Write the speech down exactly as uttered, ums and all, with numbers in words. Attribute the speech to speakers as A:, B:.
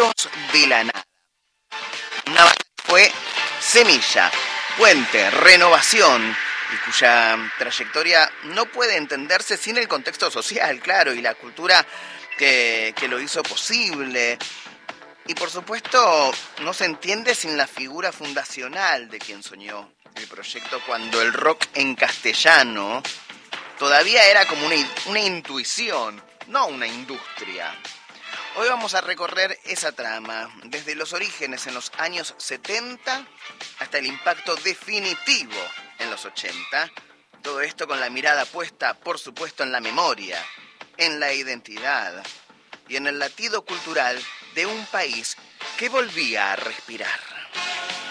A: Sonidos de la Nada. Una banda que fue semilla, puente, renovación, y cuya trayectoria no puede entenderse sin el contexto social, claro, y la cultura que, que lo hizo posible. Y por supuesto, no se entiende sin la figura fundacional de quien soñó el proyecto cuando el rock en castellano todavía era como una, una intuición, no una industria. Hoy vamos a recorrer esa trama, desde los orígenes en los años setenta hasta el impacto definitivo en los ochenta. Todo esto con la mirada puesta, por supuesto, en la memoria, en la identidad y en el latido cultural de un país que volvía a respirar.